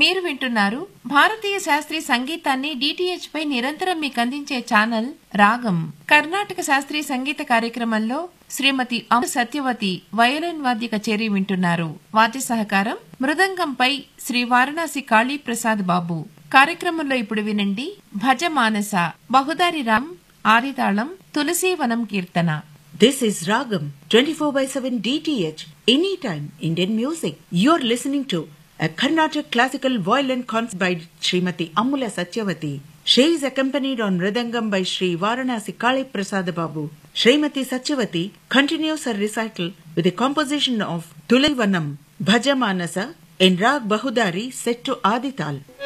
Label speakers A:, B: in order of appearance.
A: మీరు వింటున్నారు భారతీయ శాస్త్రీయ సంగీతాన్ని డిటిహెచ్ పై నిరంతరం మీకు అందించే ఛానల్ రాగం. కర్ణాటక శాస్త్రీయ సంగీత కార్యక్రమంలో శ్రీమతి సత్యవతి వయలిన్ వాద్య కచేరీ వింటున్నారు. వాద్య సహకారం మృదంగంపై శ్రీ వారణాసి కాళీ ప్రసాద్ బాబు. కార్యక్రమంలో ఇప్పుడు వినండి భజ మానస బహుదారి రామ్ ఆదితాళం తులసీవనం కీర్తన.
B: This is Ragam 24/7 DTH anytime Indian music. You're listening to a Carnatic classical violin concert by Srimati Amula Satyavati. She is accompanied on Mridangam by Sri Varanasi Kali Prasad Babu. Srimati Satyavati continues her recital with a composition of Tulaivanam Bhajamanasa in Rag Bahudari set to Adital.